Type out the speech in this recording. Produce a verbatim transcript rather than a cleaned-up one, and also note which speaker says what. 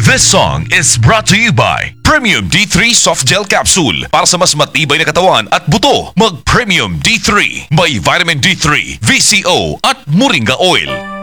Speaker 1: This song is brought to you by Premium D three Soft Gel Capsule. Para sa mas matibay na katawan at buto, mag Premium D three. May Vitamin D three, V C O at Moringa Oil.